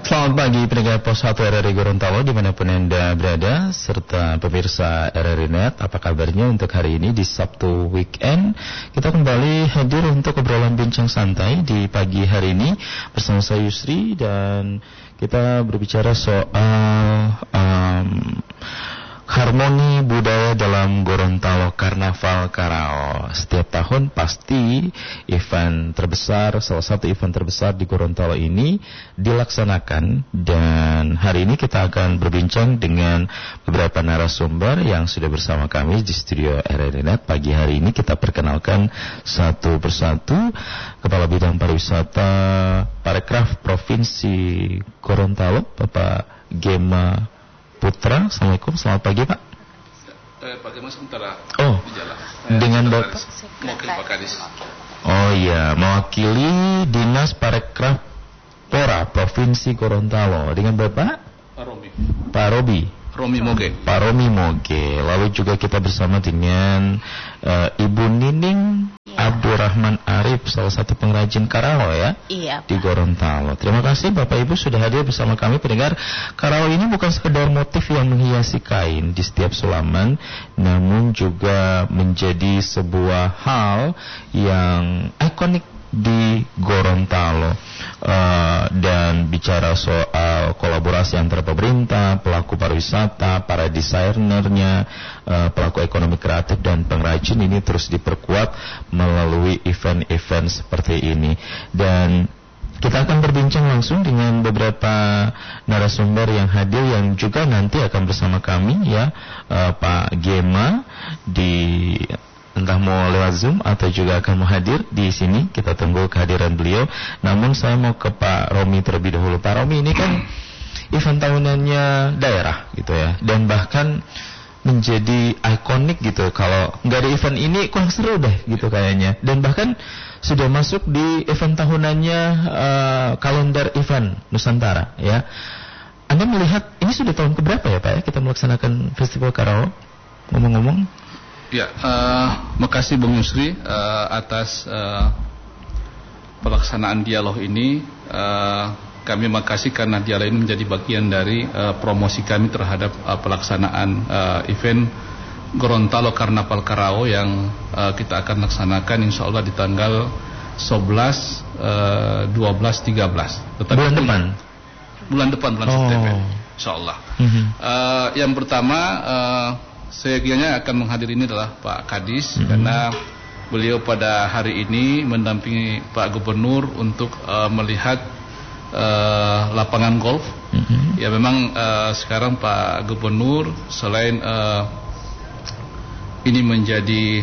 Selamat pagi pendengar Pos 1 RRI Gorontalo dimanapun Anda berada, serta pemirsa RRI Net. Apa kabarnya untuk hari ini di Sabtu weekend? Kita kembali hadir untuk obrolan bincang santai di pagi hari ini bersama saya Yusri, dan kita berbicara soal harmoni budaya dalam Gorontalo Karnaval Karao. Setiap tahun pasti event terbesar, salah satu event terbesar di Gorontalo ini dilaksanakan, dan hari ini kita akan berbincang dengan beberapa narasumber yang sudah bersama kami di studio RRI Net. Pagi hari ini kita perkenalkan satu persatu. Kepala Bidang Pariwisata Parekraf Provinsi Gorontalo, Bapak Gema Putra. Assalamualaikum, selamat pagi Pak. Pak Gema sementara di jalan. Dengan Bapak mewakili Pak Kadis. Oh iya, mewakili Dinas Parekraf Pora Provinsi Gorontalo. Dengan Bapak Pak Romi Moge. Pak Romi Moge. Lalu juga kita bersama dengan Ibu Nining Abdurrahman Arif, salah satu pengrajin Karao ya, di Gorontalo. Terima kasih Bapak Ibu sudah hadir bersama kami. Pendengar, Karao ini bukan sekedar motif yang menghiasi kain di setiap sulaman, namun juga menjadi sebuah hal yang ikonik di Gorontalo. Dan bicara soal kolaborasi antara pemerintah, pelaku pariwisata, para desainernya, pelaku ekonomi kreatif dan pengrajin ini terus diperkuat melalui event-event seperti ini. Dan kita akan berbincang langsung dengan beberapa narasumber yang hadir, yang juga nanti akan bersama kami ya, Pak Gema di entah mau lewat Zoom atau juga akan mau hadir di sini. Kita tunggu kehadiran beliau. Namun saya mau ke Pak Romi terlebih dahulu. Pak Romi, ini kan event tahunannya daerah gitu ya, dan bahkan menjadi ikonik gitu. Kalau nggak ada event ini kurang seru deh gitu kayaknya. Dan bahkan sudah masuk di event tahunannya kalender event Nusantara ya. Anda melihat ini sudah tahun keberapa ya Pak ya kita melaksanakan Festival Karao? Ngomong-ngomong. Ya, makasih Bung Yusri atas pelaksanaan dialog ini. Kami makasih karena dialog ini menjadi bagian dari promosi kami terhadap pelaksanaan event Gorontalo Karnaval Karao yang kita akan laksanakan insya Allah di tanggal 11, 12, 13. Bulan depan September, insya Allah. Yang pertama, saya kiranya akan menghadiri ini adalah Pak Kadis, karena beliau pada hari ini mendampingi Pak Gubernur untuk melihat lapangan golf. Ya memang sekarang Pak Gubernur selain ini menjadi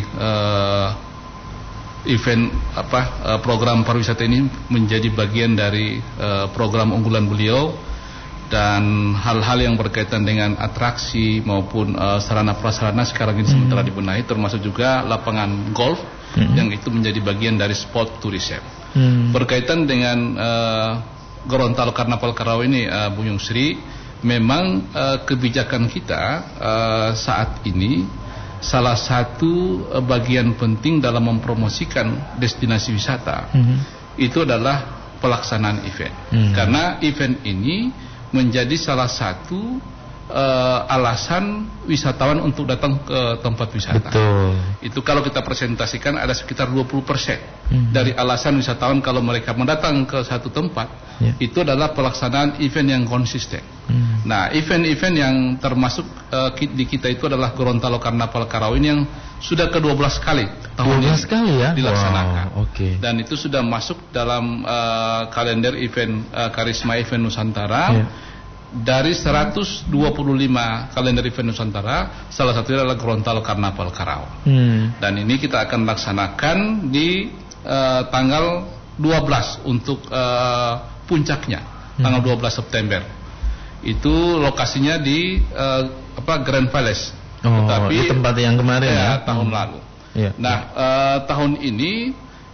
event program pariwisata ini menjadi bagian dari program unggulan beliau. Dan hal-hal yang berkaitan dengan atraksi maupun sarana prasarana sekarang ini sementara dibenahi, termasuk juga lapangan golf yang itu menjadi bagian dari sport tourism. Berkaitan dengan Gorontalo Karnaval Karao ini, Bu Yusri, memang kebijakan kita saat ini salah satu bagian penting dalam mempromosikan destinasi wisata itu adalah pelaksanaan event. Karena event ini menjadi salah satu alasan wisatawan untuk datang ke tempat wisata. Betul. Itu kalau kita presentasikan ada sekitar 20% dari alasan wisatawan kalau mereka mendatang ke satu tempat, itu adalah pelaksanaan event yang konsisten. Nah, event-event yang termasuk di kita itu adalah Gorontalo Karnaval Karao ini yang sudah ke-12 kali tahun ini ya dilaksanakan. Wow, okay. Dan itu sudah masuk dalam kalender event Karisma Event Nusantara. Dari 125 kalender event Nusantara, salah satunya adalah Gorontalo Karnaval Karao. Dan ini kita akan laksanakan di tanggal 12 untuk puncaknya, tanggal 12 September. Itu lokasinya di Grand Palace. Tetapi di tempat yang kemarin ya, tahun lalu. Nah, tahun ini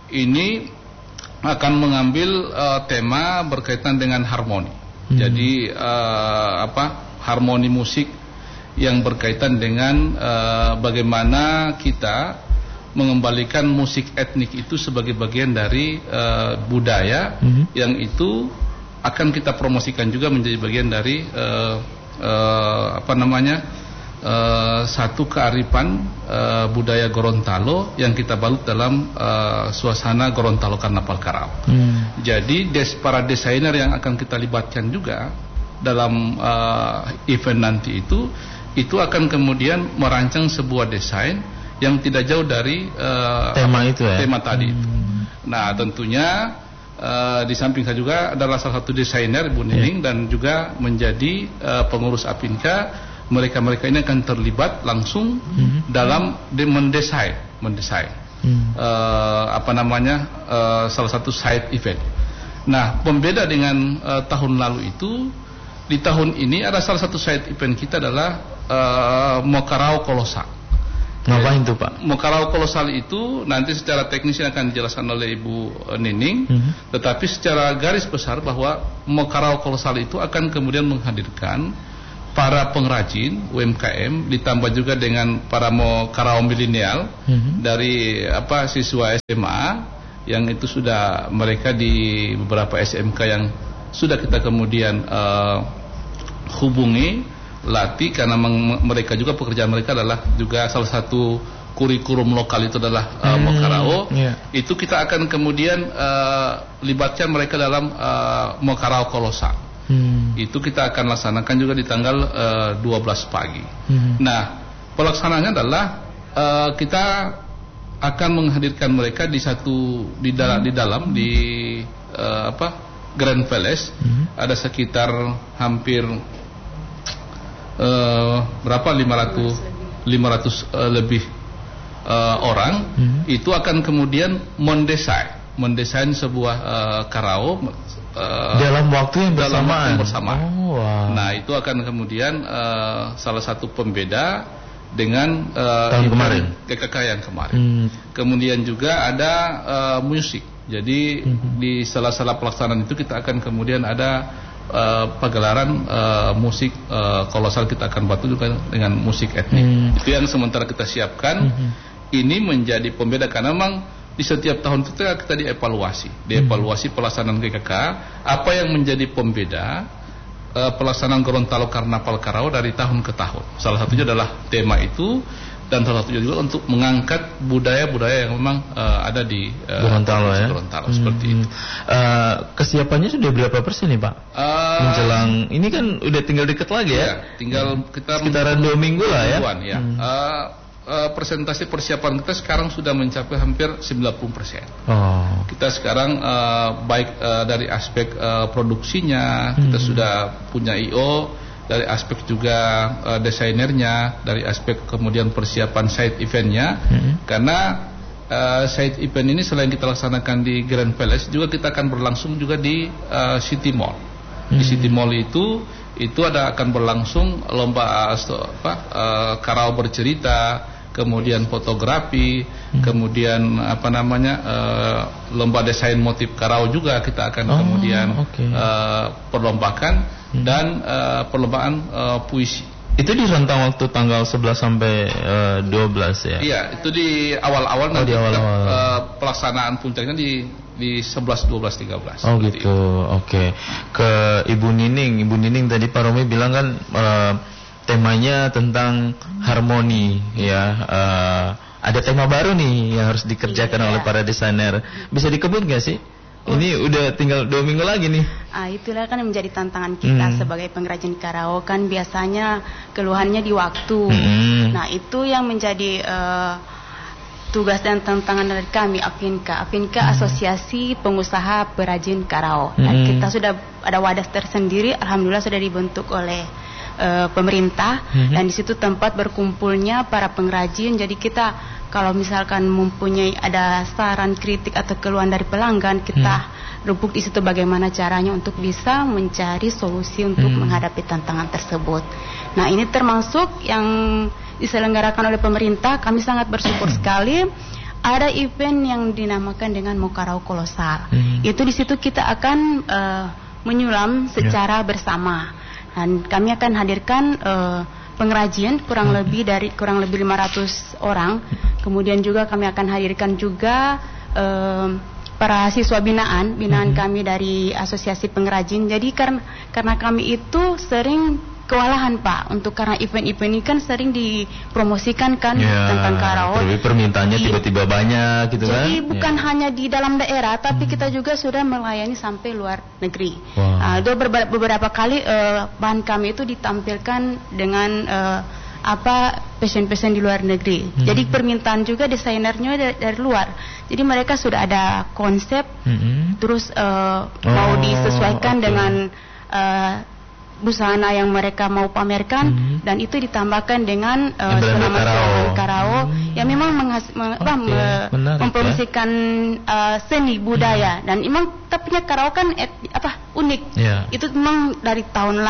akan mengambil tema berkaitan dengan harmoni. Jadi harmoni musik yang berkaitan dengan bagaimana kita mengembalikan musik etnik itu sebagai bagian dari budaya yang itu akan kita promosikan juga menjadi bagian dari satu kearifan budaya Gorontalo yang kita balut dalam suasana Gorontalo Karnaval Karau. Jadi para desainer yang akan kita libatkan juga dalam event nanti itu akan kemudian merancang sebuah desain yang tidak jauh dari tema tadi itu. Nah, tentunya di samping saya juga adalah salah satu desainer Ibu Nining dan juga menjadi pengurus Apinka. Mereka ini akan terlibat langsung dalam mendesain salah satu side event. Nah, pembeda dengan tahun lalu itu, di tahun ini ada salah satu side event kita adalah Mokarau Kolosal. Ngapain itu Pak? Mokarau Kolosal itu nanti secara teknis akan dijelaskan oleh Ibu Nining, tetapi secara garis besar bahwa Mokarau Kolosal itu akan kemudian menghadirkan para pengrajin UMKM ditambah juga dengan para Mokarau milenial dari siswa SMA yang itu sudah mereka di beberapa SMK yang sudah kita kemudian hubungi, latih, karena mereka juga pekerjaan mereka adalah juga salah satu kurikulum lokal itu adalah Mokarau. Itu kita akan kemudian libatkan mereka dalam Mokarau Kolosal. Itu kita akan laksanakan juga di tanggal 12 pagi. Nah, pelaksanaannya adalah kita akan menghadirkan mereka di dalam Grand Palace. Ada sekitar hampir 500 lebih orang. Itu akan kemudian mendesain sebuah karao dalam waktu yang bersamaan. Nah, itu akan kemudian salah satu pembeda dengan tahun kemarin, GKK yang kemarin. Kemudian juga ada musik. Jadi di sela-sela pelaksanaan itu kita akan kemudian ada pagelaran musik kolosal, kita akan bantu juga dengan musik etnik. Itu yang sementara kita siapkan. Ini menjadi pembeda karena memang di setiap tahun kita dievaluasi pelaksanaan GKK, apa yang menjadi pembeda pelaksanaan Gorontalo Karnaval Karau dari tahun ke tahun. Salah satunya adalah tema itu, dan salah satunya juga untuk mengangkat budaya-budaya yang memang ada di Gorontalo, Gorontalo seperti itu. Kesiapannya sudah berapa persen nih Pak? Menjelang ini kan udah tinggal deket lagi ya? Tinggal kita sekitaran 2 minggu lah ya. Presentasi persiapan kita sekarang sudah mencapai hampir 90%. Kita sekarang baik dari aspek produksinya, kita sudah punya IO, dari aspek juga desainernya, dari aspek kemudian persiapan side eventnya. Karena side event ini selain kita laksanakan di Grand Palace, juga kita akan berlangsung juga di City Mall. Di City Mall itu akan berlangsung lomba karao bercerita, kemudian fotografi, kemudian lomba desain motif karao juga kita akan kemudian perlombakan, dan perlombaan puisi. Itu di rentang waktu tanggal 11 sampai 12 ya? Iya, itu di awal-awal nanti pelaksanaan puncaknya di 11, 12, 13. Oh gitu, oke. Ke Ibu Nining tadi Pak Romi bilang kan temanya tentang harmoni ya. Ada tema baru nih yang harus dikerjakan oleh para desainer. Bisa dikebut gak sih? Ini udah tinggal 2 minggu lagi nih. Itulah kan yang menjadi tantangan kita sebagai pengrajin karao, kan biasanya keluhannya di waktu. Nah, itu yang menjadi tugas dan tantangan dari kami Apinka Asosiasi Pengusaha Perajin Karao. Nah, kita sudah ada wadah tersendiri, alhamdulillah sudah dibentuk oleh pemerintah, dan di situ tempat berkumpulnya para pengrajin. Jadi kita kalau misalkan mempunyai ada saran, kritik atau keluhan dari pelanggan, kita rubuk di situ bagaimana caranya untuk bisa mencari solusi untuk menghadapi tantangan tersebut. Nah, ini termasuk yang diselenggarakan oleh pemerintah. Kami sangat bersyukur sekali. Ada event yang dinamakan dengan Mokarau Kolosal. Itu di situ kita akan menyulam secara bersama. Dan kami akan hadirkan pengrajin kurang lebih 500 orang. Kemudian juga kami akan hadirkan juga para siswa binaan kami dari Asosiasi Pengrajin. Jadi karena kami itu sering kewalahan Pak, untuk karena event-event ini kan sering dipromosikan kan tentang karaoke. Tapi permintaannya tiba-tiba banyak gitu kan. Jadi bukan hanya di dalam daerah, tapi kita juga sudah melayani sampai luar negeri. Beberapa kali bahan kami itu ditampilkan dengan passion-passion di luar negeri. Jadi permintaan juga desainernya dari luar. Jadi mereka sudah ada konsep, terus mau disesuaikan dengan busana yang mereka mau pamerkan, dan itu ditambahkan dengan sulaman karaoke yang memang mempromosikan seni budaya, dan memang tapinya karaoke kan unik. Itu memang dari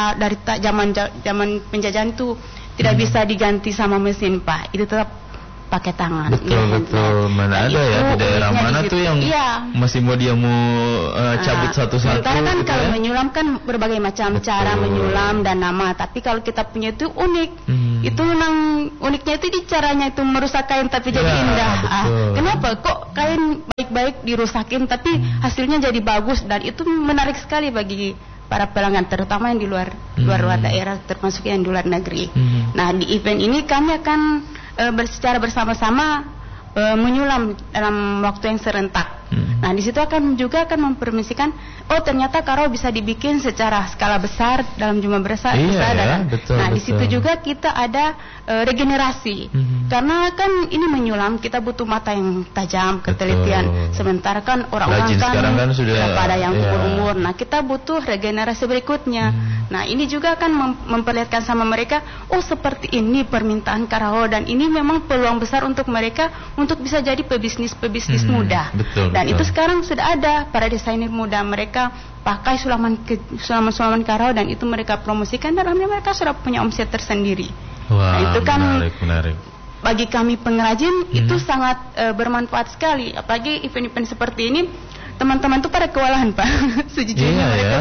zaman penjajahan itu tidak bisa diganti sama mesin Pak, itu tetap pakai tangan. Betul. Mana ada ya di daerah mana tuh yang masih mau cabut satu-satu. Sementara kan kalau menyulam kan berbagai macam cara menyulam dan nama, tapi kalau kita punya itu unik. Itu memang uniknya itu di caranya itu merusak kain tapi jadi indah. Kenapa kok kain baik-baik dirusakin tapi hasilnya jadi bagus, dan itu menarik sekali bagi para pelanggan, terutama yang di luar daerah, termasuk yang di luar negeri. Nah, di event ini kami akan secara bersama-sama menyulam dalam waktu yang serentak. Nah, di situ akan mempromosikan, ternyata karaoke bisa dibikin secara skala besar, dalam jumlah besar. Di situ juga kita ada regenerasi. Karena kan ini menyulam, kita butuh mata yang tajam, ketelitian. Sementara kan orang-orang kan sudah pada yang umur-umur. Nah, kita butuh regenerasi berikutnya. Nah, ini juga akan memperlihatkan sama mereka, seperti ini permintaan karaoke, dan ini memang peluang besar untuk mereka untuk bisa jadi pebisnis muda. Dan itu sekarang sudah ada para desainer muda, mereka pakai sulaman karaoke, dan itu mereka promosikan, dan mereka sudah punya omset tersendiri. Nah, itu kan menarik. Bagi kami pengrajin itu sangat bermanfaat sekali, apalagi event-event seperti ini. Teman-teman tuh pada kewalahan Pak, sejujurnya mereka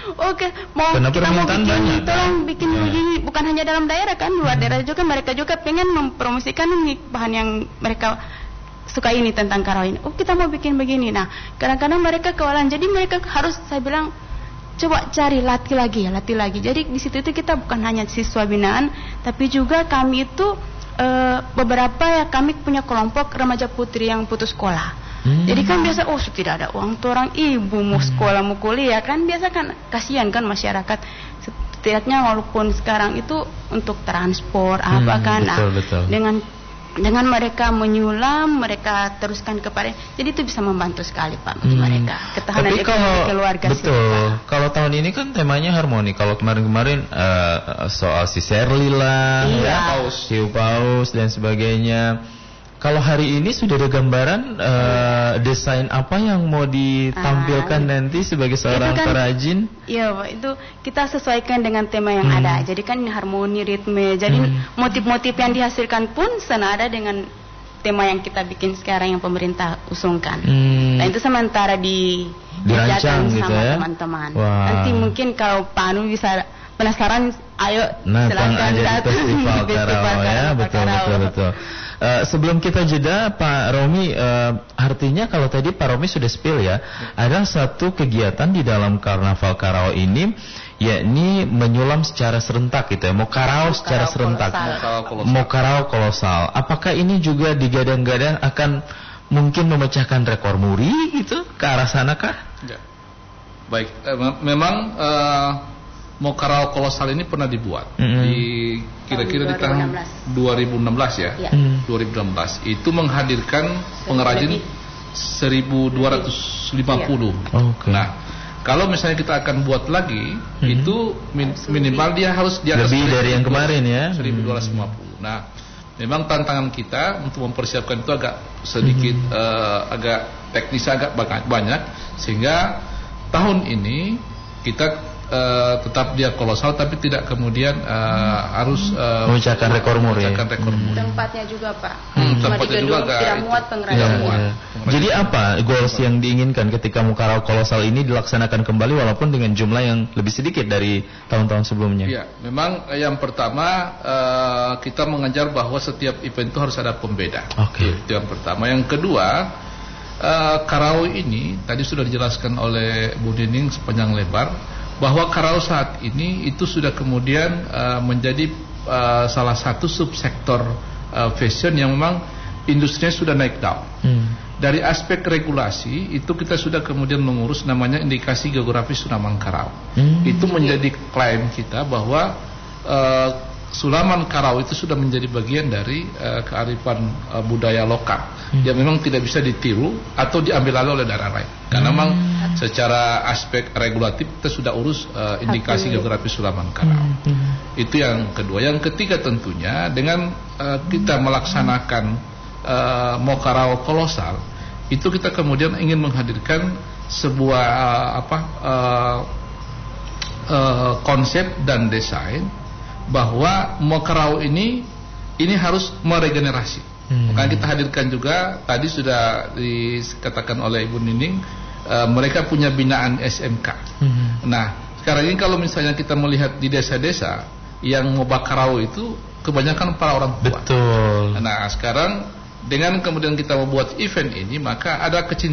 kita mau bikin, tolong bikin begini, bukan hanya dalam daerah kan, luar daerah juga mereka juga pengen mempromosikan ini bahan yang mereka suka ini tentang karaoke ini. Kita mau bikin begini. Nah, kadang-kadang mereka kewalahan, jadi mereka harus, saya bilang, coba cari latih lagi. Jadi di situ itu kita bukan hanya siswa binaan, tapi juga kami itu beberapa kami punya kelompok remaja putri yang putus sekolah. Jadi kan biasa tidak ada uang tuh orang ibu mau sekolah mau kuliah kan, biasa kan kasihan kan masyarakat, setidaknya walaupun sekarang itu untuk transport betul. Dengan mereka menyulam, mereka teruskan kepada, jadi itu bisa membantu sekali Pak bagi mereka ketahanan ekonomi keluarga. Kalau tahun ini kan temanya harmoni. Kalau kemarin soal si Serli lah, Hiu Paus dan sebagainya. Kalau hari ini sudah ada gambaran desain apa yang mau ditampilkan nanti sebagai seorang perajin? Iya Pak, itu kita sesuaikan dengan tema yang ada. Jadi kan harmoni, ritme. Jadi motif-motif yang dihasilkan pun senada dengan tema yang kita bikin sekarang yang pemerintah usungkan. Nah, itu sementara dirancang sama teman-teman. Nanti mungkin kalau Pak Anu bisa penasaran, ayo silakan datang di Festival Karaoke. Betul. Sebelum kita jeda Pak Romi, artinya kalau tadi Pak Romi sudah spill ya, ada satu kegiatan di dalam Karnaval Karaoke ini, yakni menyulam secara serentak gitu ya, mau karaoke secara serentak, mau karaoke kolosal. Apakah ini juga digadang-gadang akan mungkin memecahkan rekor muri gitu, ke arah sana kah? Ya. Baik, memang mau karaoke kolosal ini pernah dibuat di kira-kira di tahun 2016 ya. 2016 itu menghadirkan pengrajin 1250. Nah, kalau misalnya kita akan buat lagi, itu minimal dia harus di atas lebih dari yang kemarin ya, 1250. Nah, memang tantangan kita untuk mempersiapkan itu agak sedikit agak teknis, agak banyak, sehingga tahun ini kita tetap dia kolosal, tapi tidak kemudian harus memecahkan rekor muri. Tempatnya juga Pak. Tempatnya juga tidak muat pengrajin. Jadi apa goals yang diinginkan ketika Mukarau kolosal ini dilaksanakan kembali walaupun dengan jumlah yang lebih sedikit dari tahun-tahun sebelumnya? Ya, memang yang pertama kita mengejar bahwa setiap event itu harus ada pembeda. Itu yang pertama. Yang kedua, Karao ini tadi sudah dijelaskan oleh Bu Nining sepanjang lebar bahwa Karao saat ini itu sudah kemudian menjadi salah satu subsektor fashion yang memang industrinya sudah naik daun. Dari aspek regulasi itu kita sudah kemudian mengurus namanya indikasi geografis Sulaman Karao. Itu menjadi klaim kita bahwa Sulaman Karao itu sudah menjadi bagian dari kearifan budaya lokal yang memang tidak bisa ditiru atau diambil alih oleh daerah lain. Karena memang secara aspek regulatif kita sudah urus indikasi geografis Sulaman Karao. Itu yang kedua. Yang ketiga tentunya dengan kita melaksanakan Mokarao kolosal, itu kita kemudian ingin menghadirkan sebuah konsep dan desain bahwa Mokarao ini harus meregenerasi. Maka kita hadirkan juga tadi sudah dikatakan oleh Ibu Nining, mereka punya binaan SMK. Nah, sekarang ini kalau misalnya kita melihat di desa-desa yang Mokarao itu kebanyakan para orang tua. Betul. Nah, sekarang dengan kemudian kita membuat event ini, maka ada kecintaan